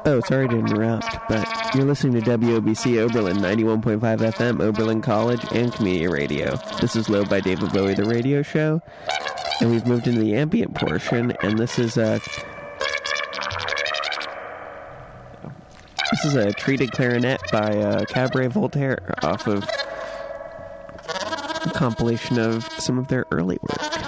Oh, sorry to interrupt, but you're listening to WOBC Oberlin 91.5 FM, Oberlin College, and Community Radio. This is Low by David Bowie, the radio show, and we've moved into the ambient portion, and this is a treated clarinet by Cabaret Voltaire off of a compilation of some of their early work.